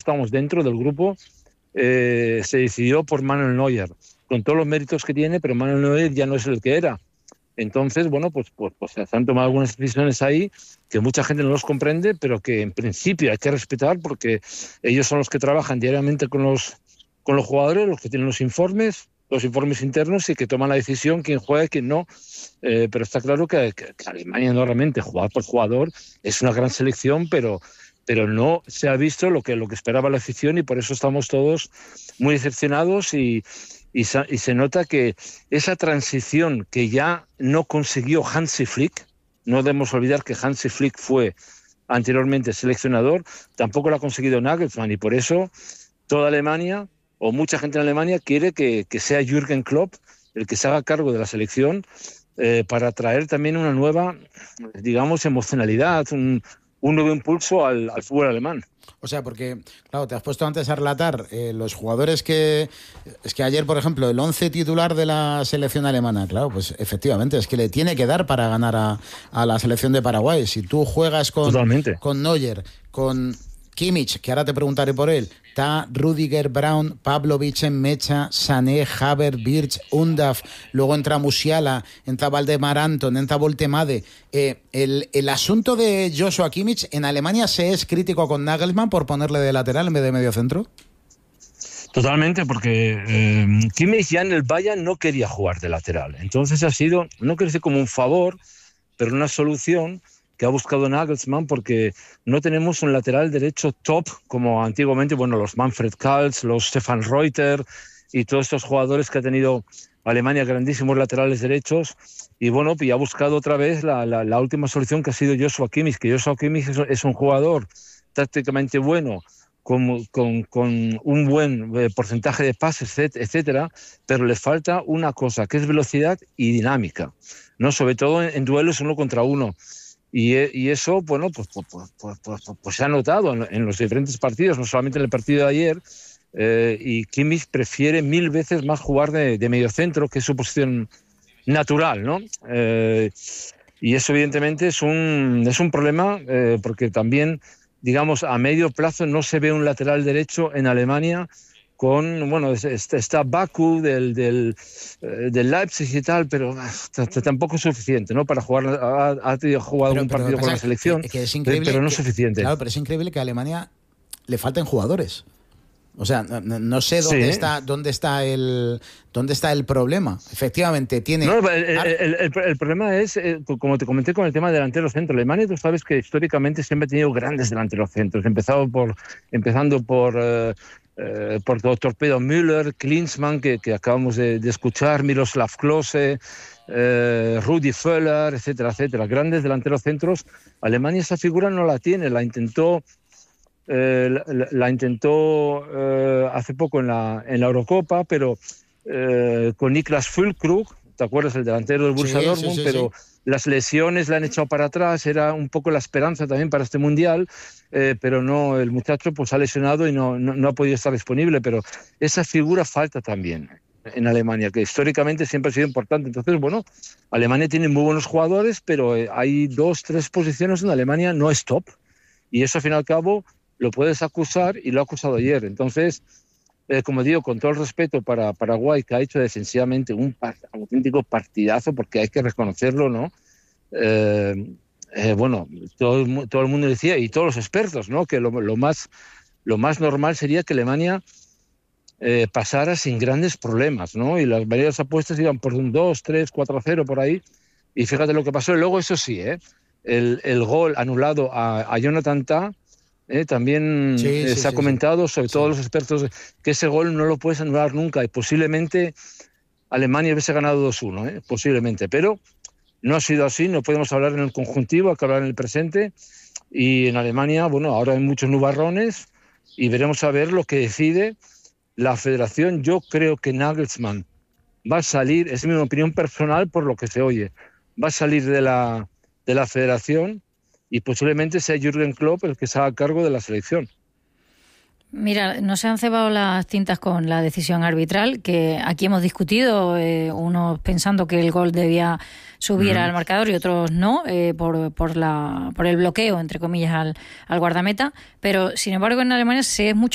estábamos dentro del grupo, se decidió por Manuel Neuer, con todos los méritos que tiene, pero Manuel Neuer ya no es el que era. Entonces, bueno, pues se han tomado algunas decisiones ahí que mucha gente no los comprende, pero que en principio hay que respetar porque ellos son los que trabajan diariamente con los jugadores, los que tienen los informes internos y que toman la decisión quién juega y quién no. Pero está claro que Alemania no realmente, jugador por jugador, es una gran selección, pero no se ha visto lo que esperaba la afición y por eso estamos todos muy decepcionados y se nota que esa transición que ya no consiguió Hansi Flick, no debemos olvidar que Hansi Flick fue anteriormente seleccionador, tampoco lo ha conseguido Nagelsmann y por eso toda Alemania o mucha gente en Alemania quiere que sea Jürgen Klopp el que se haga cargo de la selección para traer también una nueva, digamos, emocionalidad, un nuevo impulso al fútbol alemán. O sea, porque, claro, te has puesto antes a relatar los jugadores que... Es que ayer, por ejemplo, el 11 titular de la selección alemana, claro, pues efectivamente, es que le tiene que dar para ganar a la selección de Paraguay. Si tú juegas con Neuer, con Kimmich, que ahora te preguntaré por él, está Rüdiger, Braun, Pavlovic, Mecha, Sané, Havertz, Wirtz, Undav, luego entra Musiala, entra Valdemar Anton, entra Voltemade. El asunto de Joshua Kimmich, ¿en Alemania se es crítico con Nagelsmann por ponerle de lateral en vez de medio centro? Totalmente, porque Kimmich ya en el Bayern no quería jugar de lateral. Entonces ha sido, no quiero decir como un favor, pero una solución que ha buscado Nagelsmann porque no tenemos un lateral derecho top como antiguamente, bueno, los Manfred Kals, los Stefan Reuter y todos estos jugadores que ha tenido Alemania, grandísimos laterales derechos, y bueno, y ha buscado otra vez la última solución que ha sido Joshua Kimmich, que Joshua Kimmich es un jugador tácticamente bueno, con un buen porcentaje de pases, etcétera, pero le falta una cosa, que es velocidad y dinámica, ¿no? Sobre todo en duelos uno contra uno. Y eso, bueno, pues se ha notado en los diferentes partidos, no solamente en el partido de ayer, y Kimmich prefiere 1000 veces más jugar de mediocentro, que es su posición natural, ¿no? Y eso evidentemente es un problema, porque también, digamos, a medio plazo no se ve un lateral derecho en Alemania con, bueno, está Baku del Leipzig y tal, pero tampoco es suficiente, ¿no? Para jugar, ha jugado un partido con la selección, que es pero no es suficiente. Claro, pero es increíble que a Alemania le falten jugadores. O sea, no sé dónde está el problema. Efectivamente, tiene... No, el problema es, como te comenté con el tema de delanteros centro. Alemania, tú sabes que históricamente siempre ha tenido grandes delanteros centros, empezando por Torpedo Müller, Klinsmann, que acabamos de escuchar, Miroslav Klose, Rudi Völler, etcétera, etcétera. Grandes delanteros centros. Alemania esa figura no la tiene, la intentó hace poco en la Eurocopa, pero con Niklas Füllkrug, ¿te acuerdas? El delantero del Borussia Dortmund, sí. Pero las lesiones la han echado para atrás, era un poco la esperanza también para este Mundial, pero no, el muchacho pues ha lesionado y no ha podido estar disponible, pero esa figura falta también en Alemania, que históricamente siempre ha sido importante. Entonces, bueno, Alemania tiene muy buenos jugadores, pero hay 2-3 posiciones donde Alemania no es top, y eso al fin y al cabo lo puedes acusar, y lo ha acusado ayer. Entonces, como digo, con todo el respeto para Paraguay, que ha hecho defensivamente un auténtico partidazo, porque hay que reconocerlo, ¿no? Bueno, todo el mundo decía, y todos los expertos, ¿no? Que lo más normal sería que Alemania pasara sin grandes problemas, ¿no? Y las varias apuestas iban por un 2-3, 4-0 por ahí, y fíjate lo que pasó. Y luego, eso sí, el gol anulado a Jonathan Tah, también se ha comentado, sobre todo los expertos, que ese gol no lo puedes anular nunca, y posiblemente Alemania hubiese ganado 2-1, posiblemente, pero no ha sido así. No podemos hablar en el conjuntivo, hay que hablar en el presente, y en Alemania, bueno, ahora hay muchos nubarrones, y veremos a ver lo que decide la federación. Yo creo que Nagelsmann va a salir, es mi opinión personal por lo que se oye, va a salir de la federación, y posiblemente sea Jürgen Klopp el que se haga cargo de la selección. Mira, no se han cebado las tintas con la decisión arbitral, que aquí hemos discutido, unos pensando que el gol debía subir al marcador y otros no, por el bloqueo, entre comillas, al guardameta, pero sin embargo en Alemania se es mucho